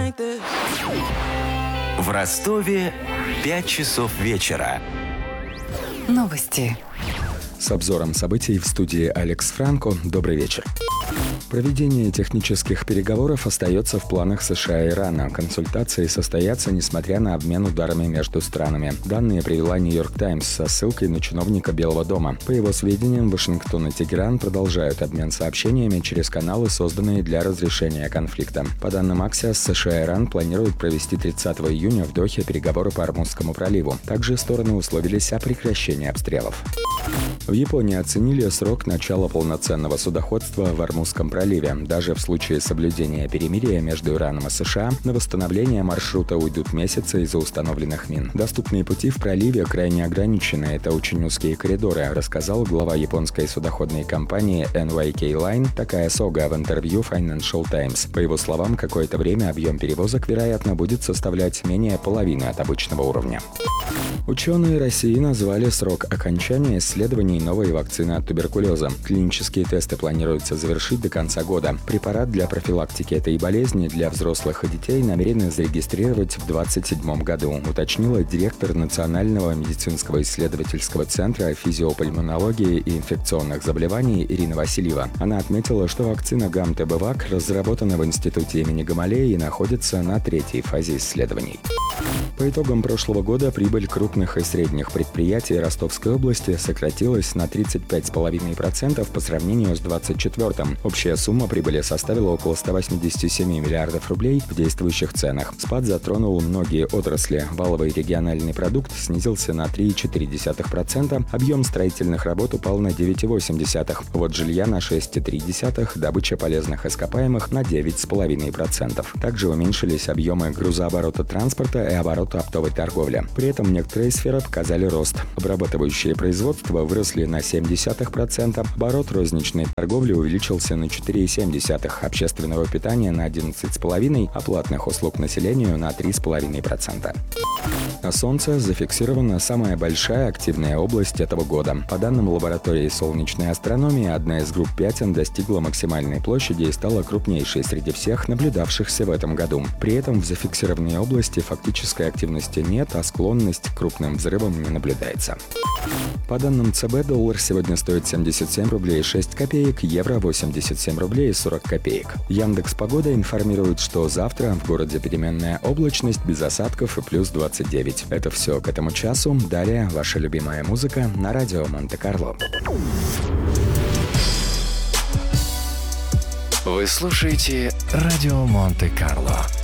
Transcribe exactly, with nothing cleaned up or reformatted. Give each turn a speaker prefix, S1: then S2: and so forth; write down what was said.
S1: В Ростове пять часов вечера.
S2: Новости.
S3: С обзором событий в студии Алекс Франко. Добрый вечер. Проведение технических переговоров остается в планах США и Ирана. Консультации состоятся, несмотря на обмен ударами между странами. Данные привела «Нью-Йорк Таймс» со ссылкой на чиновника Белого дома. По его сведениям, Вашингтон и Тегеран продолжают обмен сообщениями через каналы, созданные для разрешения конфликта. По данным Axios, США и Иран планируют провести тридцатого июня в Дохе переговоры по Ормузскому проливу. Также стороны условились о прекращении обстрелов. В Японии оценили срок начала полноценного судоходства в Ормузском проливе. Даже в случае соблюдения перемирия между Ираном и США на восстановление маршрута уйдут месяцы из-за установленных мин. Доступные пути в проливе крайне ограничены, это очень узкие коридоры, рассказал глава японской судоходной компании эн вай кей Line Такая Сога в интервью Financial Times. По его словам, какое-то время объем перевозок, вероятно, будет составлять менее половины от обычного уровня. Ученые России назвали срок окончания исследований новой вакцины от туберкулеза. Клинические тесты планируется завершить до конца года. Препарат для профилактики этой болезни для взрослых и детей намерены зарегистрировать в двадцать седьмом году, уточнила директор Национального медицинского исследовательского центра физиопульмонологии и инфекционных заболеваний Ирина Васильева. Она отметила, что вакцина ГАМ-Т-Б-ВАК разработана в институте имени Гамалеи и находится на третьей фазе исследований. По итогам прошлого года прибыль крупных и средних предприятий Ростовской области сократилась на тридцать пять целых пять десятых процента по сравнению с двадцать четвёртым. Общая сумма прибыли составила около ста восьмидесяти семи миллиардов рублей в действующих ценах. Спад затронул многие отрасли. Валовый региональный продукт снизился на три целых четыре десятых процента, объем строительных работ упал на девять целых восемь десятых процента, вот жилья на шесть целых три десятых процента, добыча полезных ископаемых на девять целых пять десятых процента. Также уменьшились объемы грузооборота транспорта и оборота оптовой торговли. При этом некоторые сферы показали рост. Обрабатывающие производства выросли на семь целых семь десятых процента, оборот розничной торговли увеличился на четыре целых семь десятых процента, общественного питания на одиннадцать целых пять десятых процента, а платных услуг населению на три целых пять десятых процента. На Солнце зафиксирована самая большая активная область этого года. По данным лаборатории солнечной астрономии, одна из групп пятен достигла максимальной площади и стала крупнейшей среди всех наблюдавшихся в этом году. При этом в зафиксированной области фактической активности нет, а склонность к крупным взрывам не наблюдается. По данным ЦБ, доллар сегодня стоит семьдесят семь рублей шесть копеек, евро восемьдесят семь рублей сорок копеек. Яндекс.Погода информирует, что завтра в городе переменная облачность без осадков и плюс двадцать девять. Это все к этому часу. Далее ваша любимая музыка на радио Монте-Карло.
S1: Вы слушаете радио Монте-Карло.